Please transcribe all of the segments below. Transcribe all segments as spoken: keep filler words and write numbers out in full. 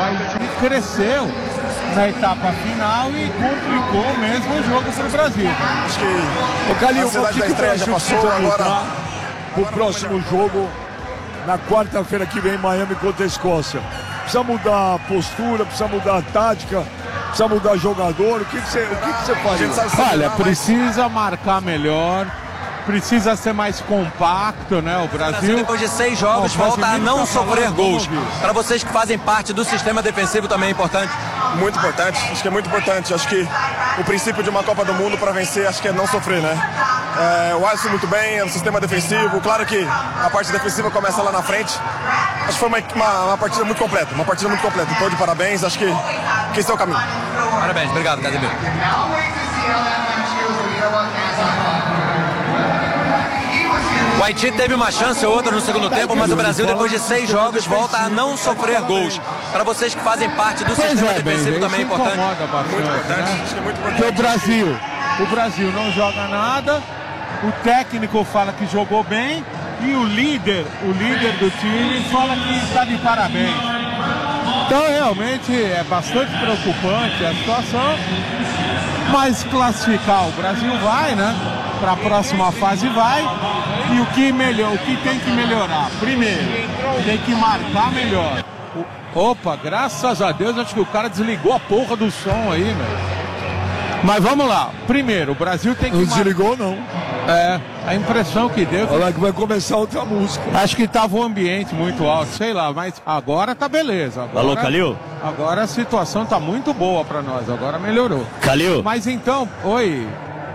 o Haiti cresceu na etapa final e complicou mesmo o jogo para o Brasil. Acho que o Calil, o que, que o Brasil já passou agora o próximo jogo na quarta-feira que vem em Miami contra a Escócia? Precisa mudar a postura, precisa mudar a tática, precisa mudar jogador. O que que você, o que que você faz? Olha, precisa marcar melhor, precisa ser mais compacto, né? O Brasil, depois de seis jogos, volta a não sofrer gols. Para vocês que fazem parte do sistema defensivo também é importante? Muito importante, acho que é muito importante. Acho que o princípio de uma Copa do Mundo para vencer, acho que é não sofrer, né? É, o Alisson muito bem, o sistema defensivo, claro que a parte defensiva começa lá na frente. Acho que foi uma, uma, uma partida muito completa, uma partida muito completa. Então, de parabéns, acho que, que esse é o caminho. Parabéns, obrigado, Casemiro. O Haiti teve uma chance ou outra no segundo tempo, mas o Brasil, depois de seis jogos, volta a não sofrer gols. Para vocês que fazem parte do sistema é, defensivo bem, também é importante. Bastante, muito importante, né? acho que é muito importante. Porque o Brasil, o Brasil não joga nada, o técnico fala que jogou bem e o líder, o líder do time fala que está de parabéns. Então realmente é bastante preocupante a situação, mas classificar o Brasil vai, né? Para a próxima fase vai. E o que, melhor, o que tem que melhorar? Primeiro, tem que marcar melhor. Opa, graças a Deus, acho que o cara desligou a porra do som aí, meu. Mas vamos lá. Primeiro, o Brasil tem que... Não desligou, não. É, a impressão que deu... Olha que vai começar outra música. Acho que tava um ambiente muito alto, sei lá, mas agora tá beleza. Agora, Alô, Calil? Agora a situação tá muito boa pra nós, agora melhorou. Calil? Mas então, oi...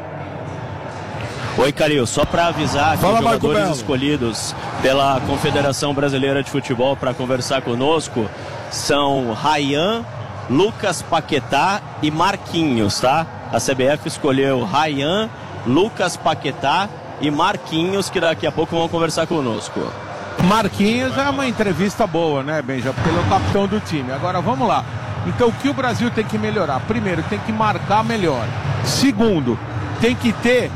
Oi, Calil, só para avisar que Fala, os jogadores escolhidos pela Confederação Brasileira de Futebol para conversar conosco são Ryan, Lucas Paquetá e Marquinhos, tá? A C B F escolheu Ryan, Lucas Paquetá e Marquinhos, que daqui a pouco vão conversar conosco. Marquinhos é uma entrevista boa, né, Benja? Porque ele é o capitão do time. Agora, vamos lá. Então, o que o Brasil tem que melhorar? Primeiro, tem que marcar melhor. Segundo, tem que ter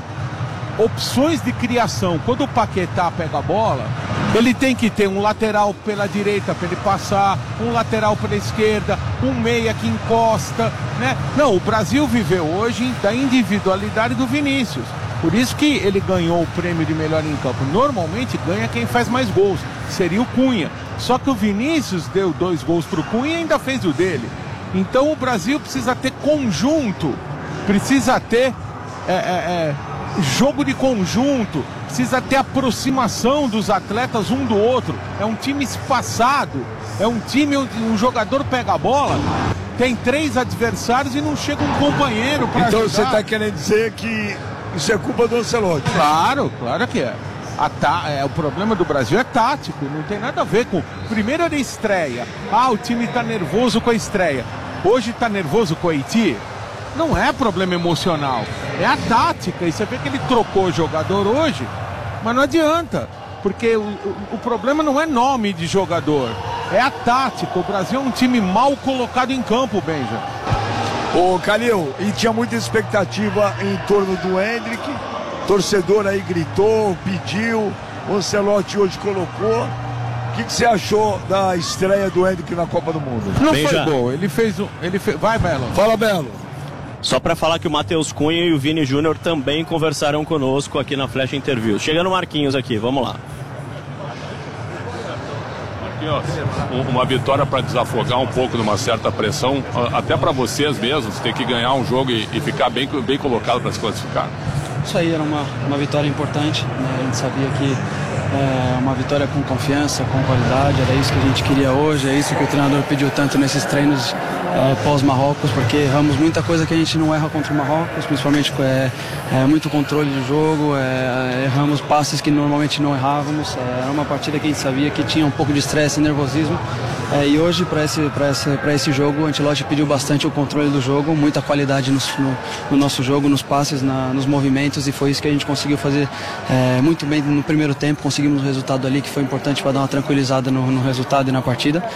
opções de criação. Quando o Paquetá pega a bola, ele tem que ter um lateral pela direita para ele passar, um lateral pela esquerda, um meia que encosta, né? Não, o Brasil viveu hoje da individualidade do Vinícius. Por isso que ele ganhou o prêmio de melhor em campo. Normalmente ganha quem faz mais gols, seria o Cunha. Só que o Vinícius deu dois gols para o Cunha e ainda fez o dele. Então o Brasil precisa ter conjunto, precisa ter é, é, é, jogo de conjunto, precisa ter aproximação dos atletas um do outro. É um time espaçado, é um time onde um jogador pega a bola, tem três adversários e não chega um companheiro para então ajudar. Você está querendo dizer que isso é culpa do Ancelotti? Claro, claro que é. A tá, é, o problema do Brasil é tático, não tem nada a ver com... Primeiro era estreia. Ah, o time está nervoso com a estreia. Hoje está nervoso com o Haiti? Não é problema emocional, é a tática. E você vê que ele trocou o jogador hoje, mas não adianta. Porque o, o, o problema não é nome de jogador, é a tática. O Brasil é um time mal colocado em campo, Benja. Ô, Calil, e tinha muita expectativa em torno do Hendrick. Torcedor aí gritou, pediu, o Ancelotti hoje colocou. O que, que você achou da estreia do Hendrick na Copa do Mundo? Não Bem foi já. gol, ele fez um... Ele fez... Vai, Belo. Fala, Belo. Só para falar que o Matheus Cunha e o Vini Júnior também conversaram conosco aqui na Flash Interviews. Chegando o Marquinhos aqui, vamos lá. Marquinhos, uma vitória para desafogar um pouco de uma certa pressão, até para vocês mesmos, ter que ganhar um jogo e, e ficar bem, bem colocado para se classificar. Isso aí era uma, uma vitória importante, né? A gente sabia que é uma vitória com confiança, com qualidade, era isso que a gente queria hoje, é isso que o treinador pediu tanto nesses treinos é, pós-Marrocos, porque erramos muita coisa que a gente não erra contra o Marrocos, principalmente é, é, muito controle de jogo, é, erramos passes que normalmente não errávamos, é, era uma partida que a gente sabia que tinha um pouco de estresse e nervosismo, é, e hoje para esse, para esse, para esse jogo o Ancelotti pediu bastante o controle do jogo, muita qualidade no, no, no nosso jogo, nos passes, na, nos movimentos, e foi isso que a gente conseguiu fazer é, muito bem no primeiro tempo, conseguimos um resultado ali que foi importante para dar uma tranquilizada no, no resultado e na partida.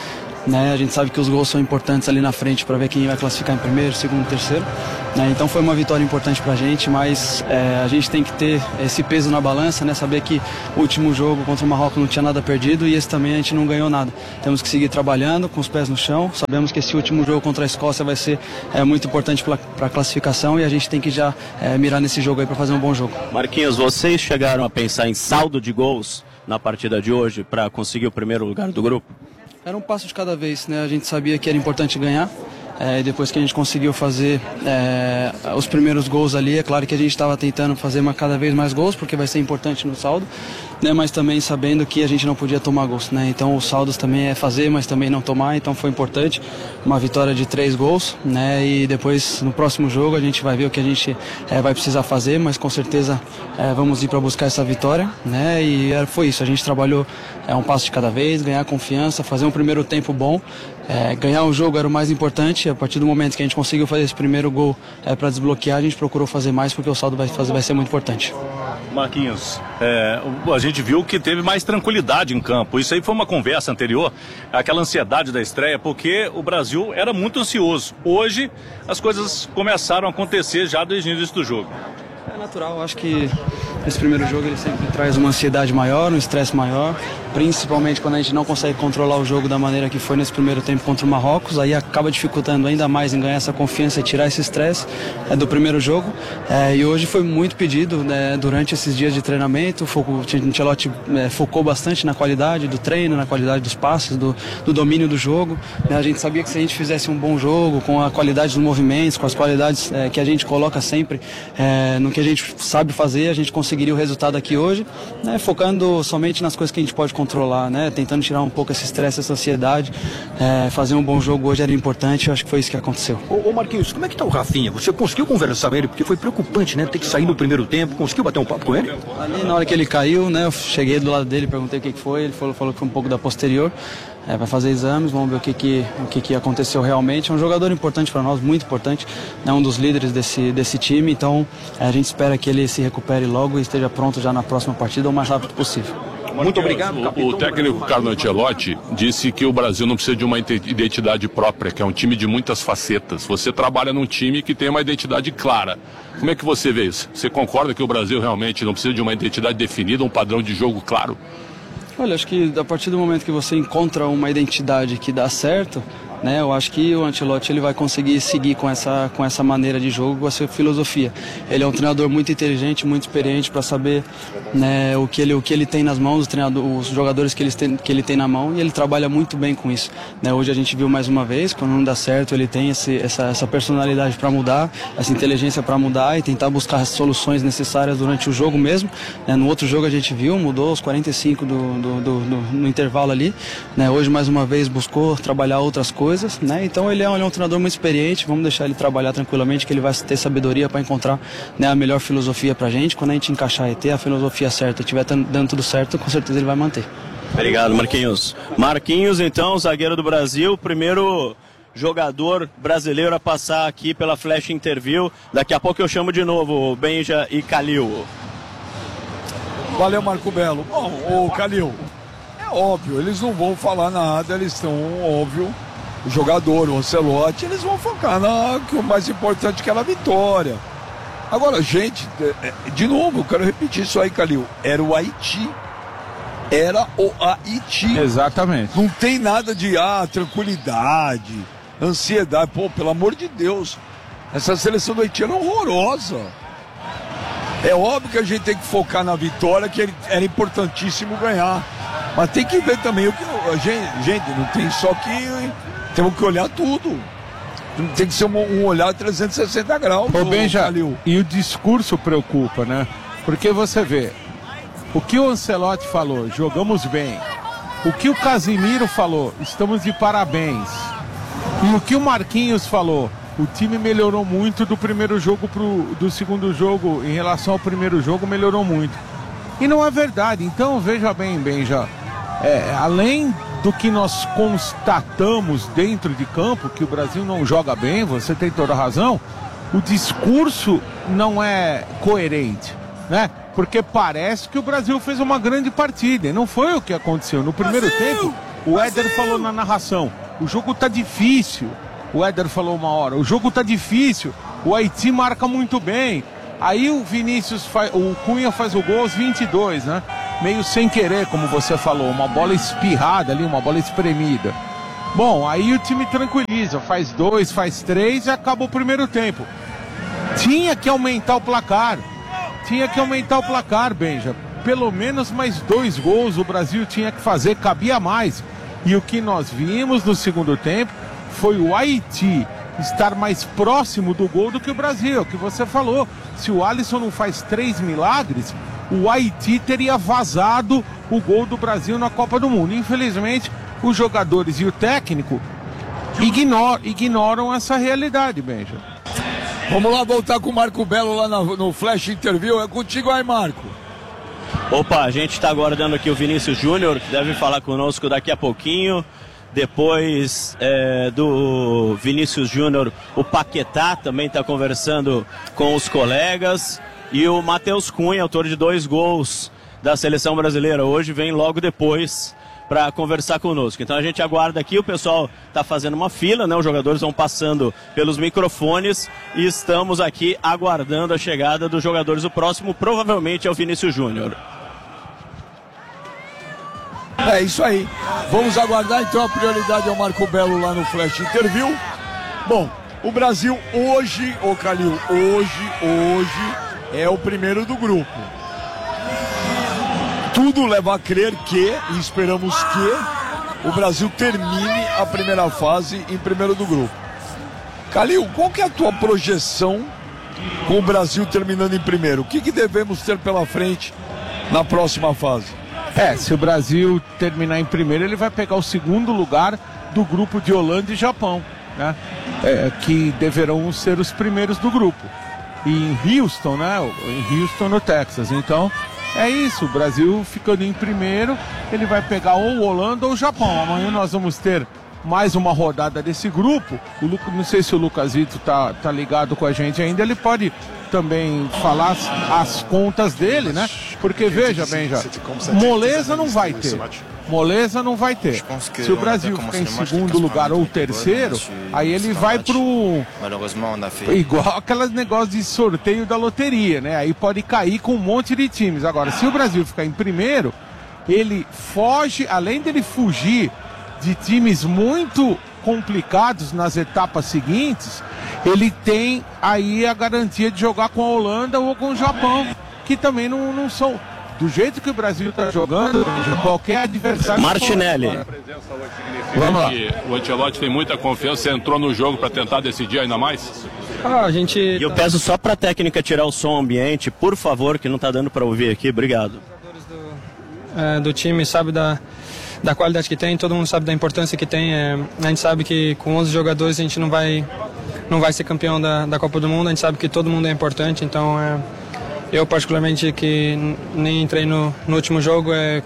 né? A gente sabe que os gols são importantes ali na frente para ver quem vai classificar em primeiro, segundo, terceiro, né? Então foi uma vitória importante para a gente, mas é, a gente tem que ter esse peso na balança, né? Saber que o último jogo contra o Marrocos não tinha nada perdido e esse também a gente não ganhou nada. Temos que seguir trabalhando com os pés no chão. Sabemos que esse último jogo contra a Escócia vai ser é, muito importante para a classificação e a gente tem que já é, mirar nesse jogo aí para fazer um bom jogo. Marquinhos, vocês chegaram a pensar em saldo de gols na partida de hoje para conseguir o primeiro lugar do grupo? Era um passo de cada vez, né? A gente sabia que era importante ganhar. É, depois que a gente conseguiu fazer é, os primeiros gols ali, é claro que a gente estava tentando fazer uma, cada vez mais gols, porque vai ser importante no saldo, né? Mas também sabendo que a gente não podia tomar gols, né? Então os saldos também é fazer, mas também não tomar, então foi importante, uma vitória de três gols, né? E depois no próximo jogo a gente vai ver o que a gente é, vai precisar fazer, mas com certeza é, vamos ir para buscar essa vitória, né? E é, foi isso, a gente trabalhou é, um passo de cada vez, ganhar confiança, fazer um primeiro tempo bom. É, ganhar o jogo era o mais importante. A partir do momento que a gente conseguiu fazer esse primeiro gol é, para desbloquear, a gente procurou fazer mais porque o saldo vai, fazer, vai ser muito importante. Marquinhos, é, a gente viu que teve mais tranquilidade em campo. Isso aí foi uma conversa anterior, aquela ansiedade da estreia, porque o Brasil era muito ansioso. Hoje as coisas começaram a acontecer já desde o início do jogo. É natural, acho que esse primeiro jogo ele sempre traz uma ansiedade maior, um estresse maior, principalmente quando a gente não consegue controlar o jogo da maneira que foi nesse primeiro tempo contra o Marrocos, aí acaba dificultando ainda mais em ganhar essa confiança e tirar esse estresse é, do primeiro jogo. É, e hoje foi muito pedido, né, durante esses dias de treinamento. O Ancelotti é, focou bastante na qualidade do treino, na qualidade dos passes, do, do domínio do jogo, né? A gente sabia que se a gente fizesse um bom jogo, com a qualidade dos movimentos, com as qualidades é, que a gente coloca sempre é, no que a gente sabe fazer, a gente conseguiria o resultado aqui hoje, né, focando somente nas coisas que a gente pode controlar, né, tentando tirar um pouco esse estresse, essa ansiedade. É, fazer um bom jogo hoje era importante, eu acho que foi isso que aconteceu. Ô, ô Marquinhos, como é que tá o Rafinha? Você conseguiu conversar com ele? Porque foi preocupante, né, ter que sair no primeiro tempo. Conseguiu bater um papo com ele? Ali na hora que ele caiu, né, eu cheguei do lado dele, perguntei o que que foi, ele falou, falou que foi um pouco da posterior. É, vai fazer exames, vamos ver o que que, o que, que aconteceu realmente. É um jogador importante para nós, muito importante, é um dos líderes desse, desse time, então é, a gente espera que ele se recupere logo e esteja pronto já na próxima partida o mais rápido possível. Muito obrigado, capitão. O técnico Carlo Ancelotti disse que o Brasil não precisa de uma identidade própria, que é um time de muitas facetas. Você trabalha num time que tem uma identidade clara. Como é que você vê isso? Você concorda que o Brasil realmente não precisa de uma identidade definida, um padrão de jogo claro? Olha, acho que a partir do momento que você encontra uma identidade que dá certo, né, eu acho que o Ancelotti ele vai conseguir seguir com essa, com essa maneira de jogo, com essa filosofia. Ele é um treinador muito inteligente, muito experiente para saber, né, o, que ele, o que ele tem nas mãos, o treinador, os jogadores que ele, tem, que ele tem na mão, e ele trabalha muito bem com isso. Né, hoje a gente viu mais uma vez, quando não dá certo, ele tem esse, essa, essa personalidade para mudar, essa inteligência para mudar e tentar buscar as soluções necessárias durante o jogo mesmo. Né, no outro jogo a gente viu, mudou os quarenta e cinco do, do, do, do, no intervalo ali. Né, hoje mais uma vez buscou trabalhar outras coisas. Coisas, né? Então ele é, um, ele é um treinador muito experiente, vamos deixar ele trabalhar tranquilamente, que ele vai ter sabedoria para encontrar, né, a melhor filosofia pra gente. Quando a gente encaixar e ter a filosofia certa e estiver dando tudo certo, com certeza ele vai manter. Obrigado, Marquinhos. Marquinhos, então, zagueiro do Brasil, primeiro jogador brasileiro a passar aqui pela Flash Interview. Daqui a pouco eu chamo de novo Benja e Calil. Valeu, Marco Belo. Bom, o Calil, é óbvio, eles não vão falar nada, eles estão, óbvio, o jogador, o Ancelotti, eles vão focar na que o mais importante que é a vitória. Agora, gente, de novo, eu quero repetir isso aí, Calil. Era o Haiti. Era o Haiti. Exatamente. Não tem nada de, ah, tranquilidade, ansiedade. Pô, pelo amor de Deus. Essa seleção do Haiti era horrorosa. É óbvio que a gente tem que focar na vitória, que era importantíssimo ganhar. Mas tem que ver também o que... Gente, gente não tem só que... Temos que olhar tudo. Tem que ser um, um olhar trezentos e sessenta graus. Ô, Benja, e o discurso preocupa, né? Porque você vê, o que o Ancelotti falou, jogamos bem. O que o Casimiro falou, estamos de parabéns. E o que o Marquinhos falou, o time melhorou muito do primeiro jogo pro, do segundo jogo, em relação ao primeiro jogo, melhorou muito. E não é verdade. Então, veja bem, Benja, é, além do que nós constatamos dentro de campo, que o Brasil não joga bem, você tem toda a razão, o discurso não é coerente, né? Porque parece que o Brasil fez uma grande partida, e não foi o que aconteceu. No primeiro Brasil! tempo, o Brasil! Éder falou na narração, o jogo tá difícil. O Éder falou uma hora, o jogo tá difícil, o Haiti marca muito bem. Aí o Vinícius, faz, o Cunha faz o gol aos vinte e dois, né? Meio sem querer, como você falou, uma bola espirrada ali, uma bola espremida. Bom, aí o time tranquiliza, faz dois, faz três e acaba o primeiro tempo. Tinha que aumentar o placar, tinha que aumentar o placar, Benja. Pelo menos mais dois gols o Brasil tinha que fazer, cabia mais. E o que nós vimos no segundo tempo foi o Haiti estar mais próximo do gol do que o Brasil, que você falou. Se o Alisson não faz três milagres, o Haiti teria vazado o gol do Brasil na Copa do Mundo. Infelizmente, os jogadores e o técnico ignor, ignoram essa realidade, Benja. Vamos lá voltar com o Marco Belo lá no, no Flash Interview. É contigo aí, Marco. Opa, a gente está aguardando aqui o Vinícius Júnior, que deve falar conosco daqui a pouquinho. Depois é, do Vinícius Júnior, o Paquetá também está conversando com os colegas. E o Matheus Cunha, autor de dois gols da seleção brasileira, hoje vem logo depois para conversar conosco. Então a gente aguarda aqui, o pessoal está fazendo uma fila, né? Os jogadores vão passando pelos microfones e estamos aqui aguardando a chegada dos jogadores. O próximo provavelmente é o Vinícius Júnior. É isso aí. Vamos aguardar então, a prioridade é o Marco Belo lá no Flash Interview. Bom, o Brasil hoje, ô Calil, hoje, hoje é o primeiro do grupo. Tudo leva a crer que, e esperamos que, o Brasil termine a primeira fase em primeiro do grupo. Calil, qual que é a tua projeção com o Brasil terminando em primeiro? O que, que devemos ter pela frente na próxima fase? É, se o Brasil terminar em primeiro, ele vai pegar o segundo lugar do grupo de Holanda e Japão, né? É, que deverão ser os primeiros do grupo. E em Houston, né? Em Houston, no Texas. Então, é isso. O Brasil ficando em primeiro, ele vai pegar ou Holanda ou o Japão. Amanhã nós vamos ter mais uma rodada desse grupo. O Lu... Não sei se o Lucasito tá, tá ligado com a gente ainda. Ele pode também falar as, as contas dele, né? Porque veja bem, já moleza não vai ter. Moleza não vai ter. Se o Brasil ficar em segundo lugar ou terceiro, aí ele vai pro... igual aqueles negócios de sorteio da loteria, né? Aí pode cair com um monte de times. Agora, se o Brasil ficar em primeiro, ele foge, além dele fugir de times muito complicados nas etapas seguintes, ele tem aí a garantia de jogar com a Holanda ou com o Japão, que também não, não são... Do jeito que o Brasil está jogando, qualquer adversário... Martinelli. Vamos lá. O Ancelotti tem muita confiança, você entrou no jogo para tentar decidir ainda mais? Ah, a gente... E eu peço só para a técnica tirar o som ambiente, por favor, que não está dando para ouvir aqui. Obrigado. Do, é, do time sabe da, da qualidade que tem, todo mundo sabe da importância que tem. É, a gente sabe que com onze jogadores a gente não vai, não vai ser campeão da, da Copa do Mundo, a gente sabe que todo mundo é importante, então... É, eu, particularmente, que nem entrei no, no último jogo, é,